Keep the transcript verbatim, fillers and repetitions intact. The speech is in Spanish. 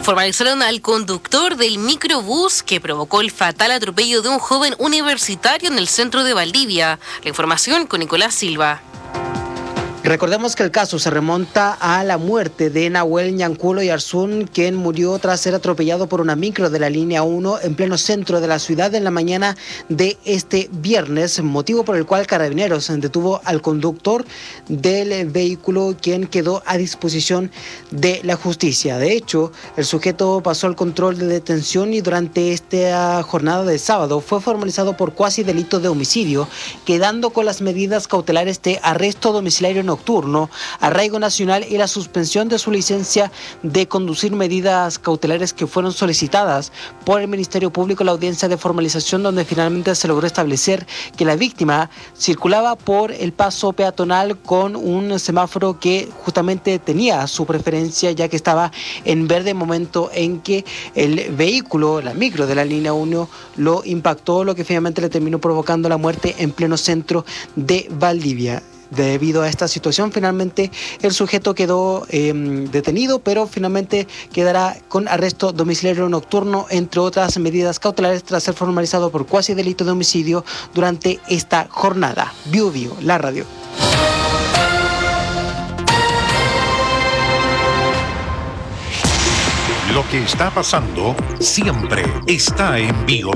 Formalizaron al conductor del microbús que provocó el fatal atropello de un joven universitario en el centro de Valdivia. La información con Nicolás Silva. Recordemos que el caso se remonta a la muerte de Nahuel Ñanculo Yarzún, quien murió tras ser atropellado por una micro de la línea uno en pleno centro de la ciudad en la mañana de este viernes, motivo por el cual Carabineros detuvo al conductor del vehículo, quien quedó a disposición de la justicia. De hecho, el sujeto pasó al control de detención y durante esta jornada de sábado fue formalizado por cuasi delito de homicidio, quedando con las medidas cautelares de arresto domiciliario nocturno nocturno, arraigo nacional y la suspensión de su licencia de conducir, medidas cautelares que fueron solicitadas por el Ministerio Público en la audiencia de formalización, donde finalmente se logró establecer que la víctima circulaba por el paso peatonal con un semáforo que justamente tenía su preferencia, ya que estaba en verde, momento en que el vehículo, la micro de la línea uno, lo impactó, lo que finalmente le terminó provocando la muerte en pleno centro de Valdivia. Debido a esta situación, finalmente el sujeto quedó eh, detenido, pero finalmente quedará con arresto domiciliario nocturno, entre otras medidas cautelares, tras ser formalizado por cuasi delito de homicidio durante esta jornada. Bio Bio, la radio. Lo que está pasando siempre está en Bio.